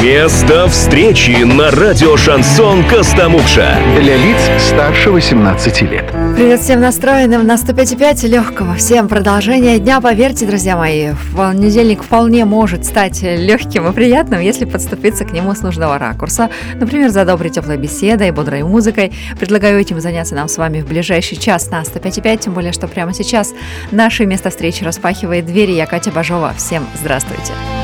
Место встречи на радио «Шансон Костомукша». Для лиц старше 18 лет. Привет всем настроенным на 105.5 легкого. Всем продолжения дня. Поверьте, друзья мои, понедельник вполне может стать легким и приятным, если подступиться к нему с нужного ракурса. Например, за доброй теплой беседой, бодрой музыкой. Предлагаю этим заняться нам с вами в ближайший час на 105.5, тем более, что прямо сейчас наше место встречи распахивает двери. Я Катя Бажова. Всем здравствуйте.